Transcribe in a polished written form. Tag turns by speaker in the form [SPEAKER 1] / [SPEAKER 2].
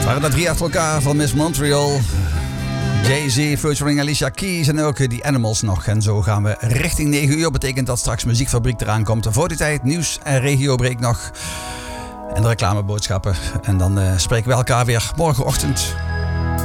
[SPEAKER 1] Waren er 3 achter elkaar van Miss Montreal, Jay-Z featuring Alicia Keys en ook The Animals nog. En zo gaan we richting 9 uur. Betekent dat straks Muziekfabriek eraan komt. Voor die tijd nieuws en regiobreak nog. En de reclameboodschappen. En dan spreken we elkaar weer morgenochtend.